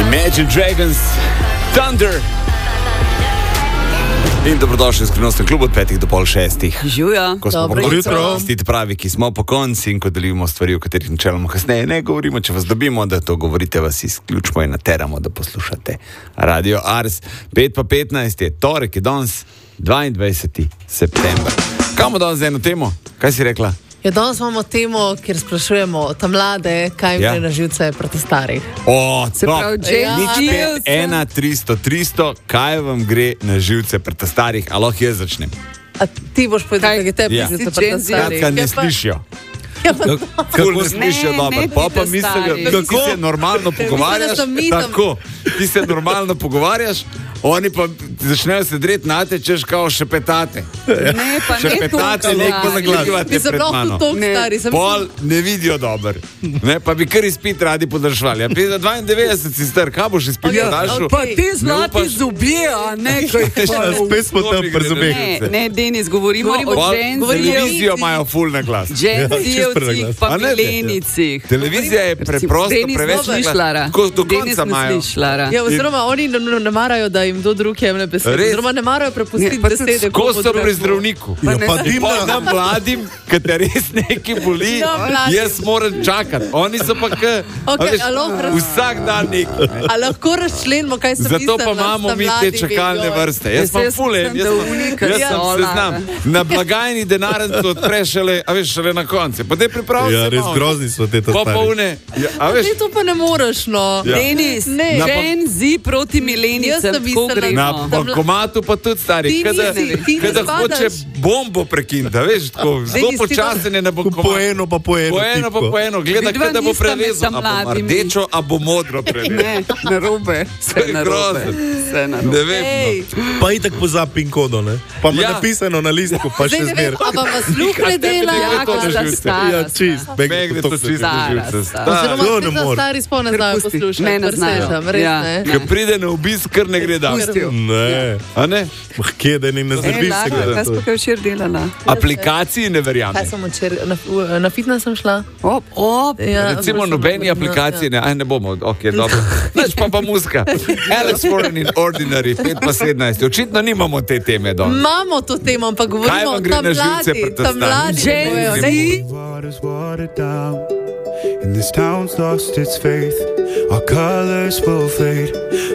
Imagine Dragons, Thunder. In dobrodošli v Skrivnostnem klubu od 5 do pol 6. Živja. Ko smo tisti pravi, ki smo po konci in ko delimo stvari, o katerih načeloma kasneje ne govorimo, če vas dobimo, da to govorite, vas izključimo in nateramo, da poslušate Radio Ars. 5:15 je torek, je danes 22. september. Kaj imamo danes za eno temo? Kaj si rekla? Ja, danes imamo temo, kjer sprašujemo ta mlade, kaj jim gre na živce proti starih. Se pravi, nič 1 300 300, kaj vam gre na živce proti starih? A lahko jaz začnem? A ti boš povedal, kaj je tebi živce proti starih? Kaj ne slišijo? Kako ne slišijo dobro? Pa mislijo, kako se normalno pogovarjaš. Tako, ti se normalno pogovarjaš, oni pa začnejo se dreti na te, češ kao šepetate. Ne, pa šepetate, neko zaglavate pred mano. Pol ne vidijo dober. Ne, pa bi kar izpit radi podržvali. Ja, 92 si star, kaj boš izpit podaljšal? Pa ti zlati zubje, a ne? Spet smo tam pri zubeh. Ne, Denis, govorimo o televizijo imajo ful na glas. Dženzijevcih pa milenicih. Televizija je preprosto preveč slišlara. Do konca imajo. Ja, oziroma oni ne marajo, da jim do drug jemne besede. Oziroma ne marajo prepustiti besede. Ko so pri zdravniku. Pa nam mladim, ki te res nekaj boli, jaz moram čakati. Oni so pa vsak dan nekaj. A lahko razčlenimo, kaj se misli. Zato pa imamo mi te čakalne vrste. Jaz sem fulen, jaz sem seznam. Na blagajni denarnico odpreš šele na koncu. Pa te pripravi se malo. Ja, res grozni so te to stari. Pa une. Ti to pa ne moreš, no. Denis, Gen Z proti milenicam. Na bankomatu pa tudi stari. Kada hoče bombo prekinda, veš, tako. Zelo počasen je na bankomatu. Po eno pa po eno. Po eno pa po eno. Gleda, kada bo prevezal. A bo rdečo, a bo modro prevezal. Ne, narobe. Vse narobe. Ne vem. Pa itak pozab pin kodo, ne? Pa ima napisano na listku, pa še zmer. A pa vas sluh ne dela? Ja, čist. Megde to čist na živce. Oziroma, spet za stari spol ne znajo poslušati. Ne znajo. Ko pride na obisk, kar ne gre da. Ne. A ne? Kje, da ne znebi se gleda. Kaj smo kaj včer delala? Aplikaciji ne verjame. Kaj sem včer? Na fitness sem šla. Recimo nobeni aplikaciji ne bomo. Ok, dobro. Neč pa muzika. Alex Warren in Ordinary, 5:17. Očitno nimamo te teme dol. Imamo to temo, ampak govorimo o tam mladi. And this town's lost its faith. Our colors will fade.